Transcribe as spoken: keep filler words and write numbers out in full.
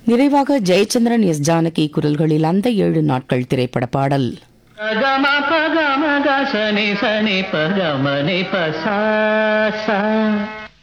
நிறைவாக ஜெயச்சந்திரன், எஸ் ஜானகி குரல்களில் அந்த ஏழு நாட்கள் திரைப்பட பாடல். பகம பகம கசனி சனி பகமனி பசா